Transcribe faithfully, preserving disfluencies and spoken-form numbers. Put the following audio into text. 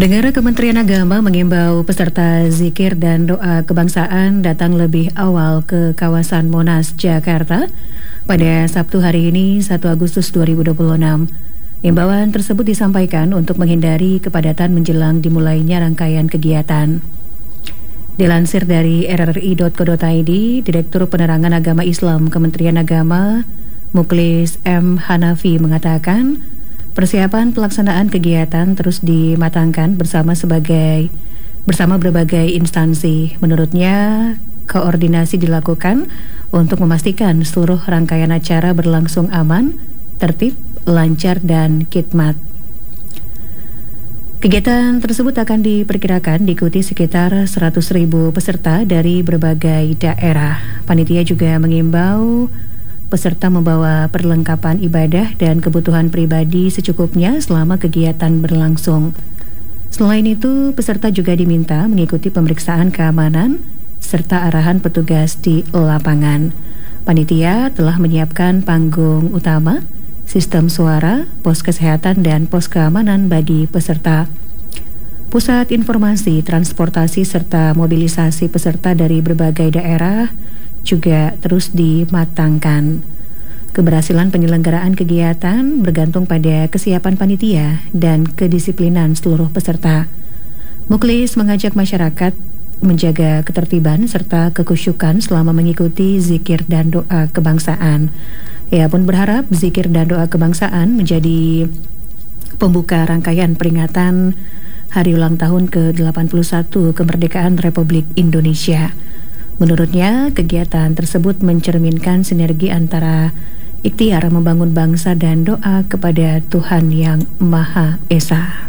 Saudara, Kementerian Agama mengimbau peserta zikir dan doa kebangsaan datang lebih awal ke kawasan Monas, Jakarta pada Sabtu hari ini, satu Agustus dua ribu dua puluh enam. Imbauan tersebut disampaikan untuk menghindari kepadatan menjelang dimulainya rangkaian kegiatan. Dilansir dari r r i dot co dot i d, Direktur Penerangan Agama Islam Kementerian Agama, Mukhlis M. Hanafi mengatakan, persiapan pelaksanaan kegiatan terus dimatangkan bersama sebagai bersama berbagai instansi. Menurutnya, koordinasi dilakukan untuk memastikan seluruh rangkaian acara berlangsung aman, tertib, lancar, dan khidmat. Kegiatan tersebut akan diperkirakan diikuti sekitar seratus ribu peserta dari berbagai daerah. Panitia juga mengimbau peserta membawa perlengkapan ibadah dan kebutuhan pribadi secukupnya selama kegiatan berlangsung. Selain itu, peserta juga diminta mengikuti pemeriksaan keamanan serta arahan petugas di lapangan. Panitia telah menyiapkan panggung utama, sistem suara, pos kesehatan, dan pos keamanan bagi peserta. Pusat informasi, transportasi, serta mobilisasi peserta dari berbagai daerah juga terus dimatangkan. Keberhasilan penyelenggaraan kegiatan bergantung pada kesiapan panitia dan kedisiplinan seluruh peserta. Mukhlis mengajak masyarakat menjaga ketertiban serta kekhusyukan selama mengikuti zikir dan doa kebangsaan. Ia pun berharap zikir dan doa kebangsaan menjadi pembuka rangkaian peringatan Hari Ulang Tahun ke delapan puluh satu Kemerdekaan Republik Indonesia. Menurutnya, kegiatan tersebut mencerminkan sinergi antara ikhtiar membangun bangsa dan doa kepada Tuhan Yang Maha Esa.